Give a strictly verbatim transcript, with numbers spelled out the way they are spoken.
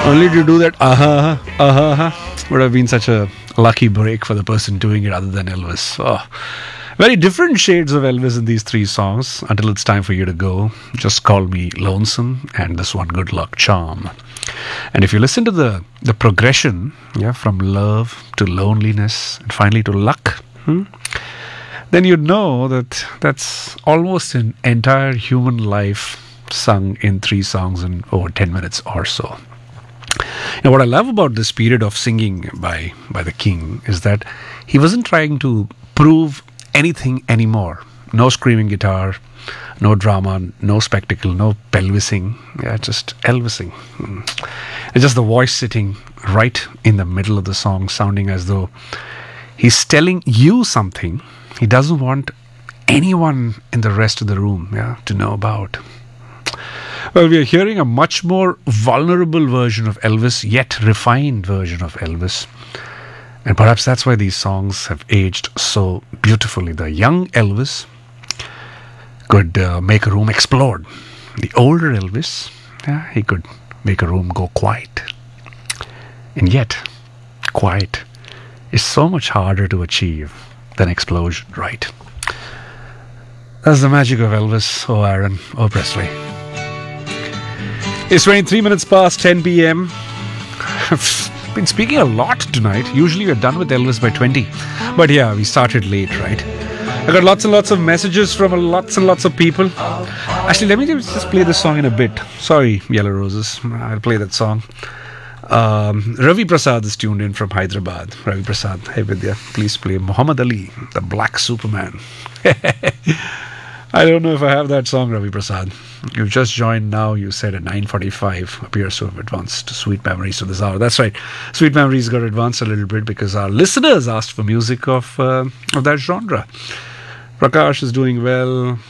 Only to do that, uh-huh, uh-huh, would have been such a lucky break for the person doing it other than Elvis. Oh, very different shades of Elvis in these three songs. Until it's time for you to go, Just Call Me Lonesome, and this one, Good Luck Charm. And if you listen to the, the progression, yeah, from love to loneliness and finally to luck, hmm, then you'd know that that's almost an entire human life sung in three songs in over ten minutes or so. Now, what I love about this period of singing by, by the king is that he wasn't trying to prove anything anymore. No screaming guitar, no drama, no spectacle, no pelvising. Yeah, just Elvising. Mm. It's just the voice sitting right in the middle of the song, sounding as though he's telling you something he doesn't want anyone in the rest of the room, yeah, to know about. Well, we are hearing a much more vulnerable version of Elvis, yet refined version of Elvis. And perhaps that's why these songs have aged so beautifully. The young Elvis could uh, make a room explode. The older Elvis, yeah, he could make a room go quiet. And yet, quiet is so much harder to achieve than explosion, right? That's the magic of Elvis, oh Aaron, oh Presley. It's twenty-three minutes past ten p.m. I've been speaking a lot tonight. Usually we're done with Elvis by twenty. But yeah, we started late, right? I got lots and lots of messages from lots and lots of people. Actually, let me just play this song in a bit. Sorry, Yellow Roses. I'll play that song. Um, Ravi Prasad is tuned in from Hyderabad. Ravi Prasad, hey Vidya, please play Muhammad Ali, the Black Superman. I don't know if I have that song, Ravi Prasad. You've just joined now. You said at nine forty-five appears to have advanced to Sweet Memories to this hour. That's right. Sweet Memories got advanced a little bit because our listeners asked for music of uh, of that genre. Prakash is doing well.